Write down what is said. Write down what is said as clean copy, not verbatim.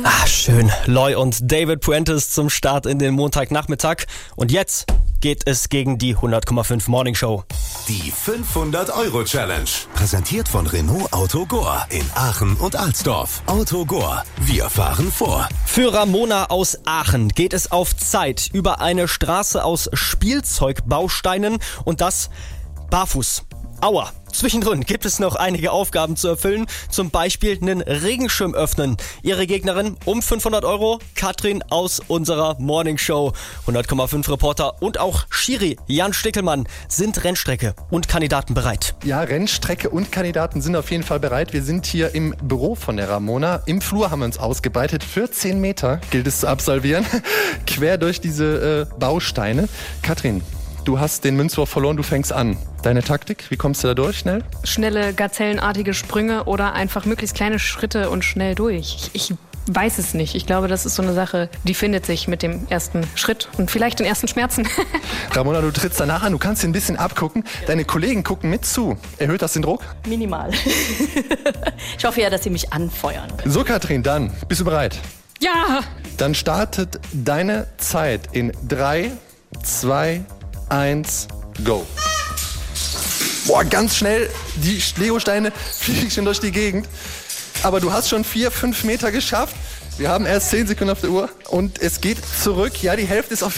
Schön. Loy und David Puentes zum Start in den Montagnachmittag. Und jetzt geht es gegen die 100,5 Morning Show. Die 500-Euro-Challenge. Präsentiert von Renault Autogor in Aachen und Alsdorf. Autogor, wir fahren vor. Für Ramona aus Aachen geht es auf Zeit über eine Straße aus Spielzeugbausteinen und das barfuß. Aua. Zwischendrin gibt es noch einige Aufgaben zu erfüllen, zum Beispiel einen Regenschirm öffnen. Ihre Gegnerin um 500 Euro, Katrin aus unserer Morning Show. 100,5 Reporter und auch Schiri Jan Stickelmann sind Rennstrecke und Kandidaten bereit. Ja, Rennstrecke und Kandidaten sind auf jeden Fall bereit. Wir sind hier im Büro von der Ramona. Im Flur haben wir uns ausgebreitet. 14 Meter gilt es zu absolvieren, quer durch diese Bausteine. Katrin, du hast den Münzwurf verloren, du fängst an. Deine Taktik, wie kommst du da durch schnell? Schnelle, gazellenartige Sprünge oder einfach möglichst kleine Schritte und schnell durch. Ich weiß es nicht. Ich glaube, das ist so eine Sache, die findet sich mit dem ersten Schritt und vielleicht den ersten Schmerzen. Ramona, du trittst danach an, du kannst dir ein bisschen abgucken. Deine Kollegen gucken mit zu. Erhöht das den Druck? Minimal. Ich hoffe ja, dass sie mich anfeuern. So, Katrin, dann bist du bereit? Ja! Dann startet deine Zeit in 3, 2, 1, go. Boah, ganz schnell, die Legosteine fliegen schon durch die Gegend. Aber du hast schon 4, 5 Meter geschafft. Wir haben erst 10 Sekunden auf der Uhr und es geht zurück. Ja, die Hälfte ist auf